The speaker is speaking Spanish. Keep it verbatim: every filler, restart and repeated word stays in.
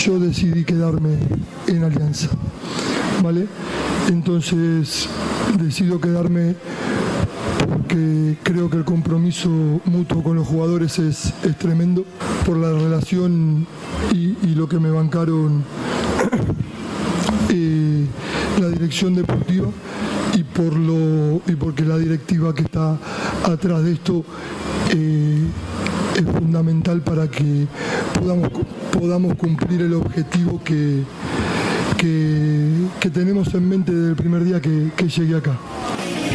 yo decidí quedarme en Alianza, ¿vale? Entonces decido quedarme porque creo que el compromiso mutuo con los jugadores es, es tremendo, por la relación y, y lo que me bancaron eh, la dirección deportiva y por lo y porque la directiva que está atrás de esto eh, es fundamental para que podamos, podamos cumplir el objetivo que, que, que tenemos en mente desde el primer día que, que llegué acá.